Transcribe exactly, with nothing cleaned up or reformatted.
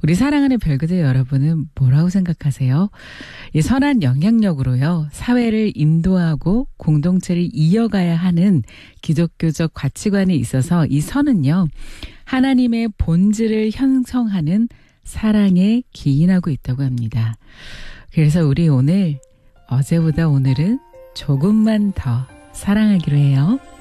우리 사랑하는 별그대 여러분은 뭐라고 생각하세요? 이 선한 영향력으로요, 사회를 인도하고 공동체를 이어가야 하는 기독교적 가치관에 있어서 이 선은요, 하나님의 본질을 형성하는 사랑에 기인하고 있다고 합니다. 그래서 우리 오늘 어제보다 오늘은 조금만 더 사랑하기로 해요.